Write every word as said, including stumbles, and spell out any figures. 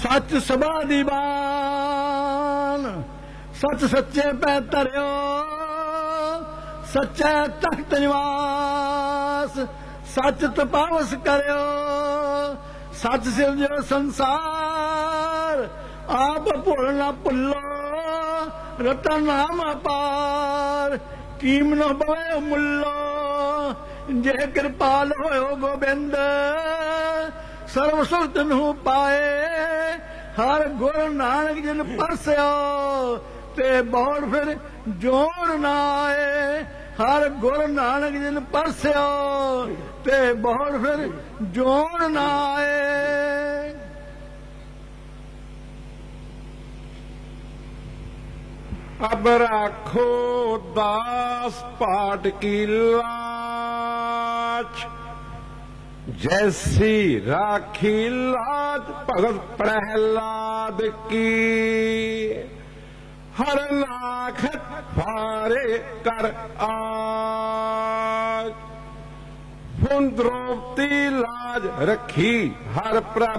सच सभा दीवान सच सच्चे पै धरियो सच्चे तख्त निवास सच तपावस करियो सच सिरजो संसार आप भुल ना भुलो रतन नाम अपार कीम न पवे मुल्लो जे कृपाल होयो गोबिंद सर्व सुख तनु पाए हर गुर नानक जिन परस्यो ते बौड़ फिर जोड़ ना आए हर गुर नानक जिन परस्यो ते बौड़ फिर जोड़ ना आए। अब राखो दास पाठ की लाज जैसी राखी लाज भगत प्रहलाद की हर नाखत फारे कर आज फुन द्रौपदी लाज रखी हर प्र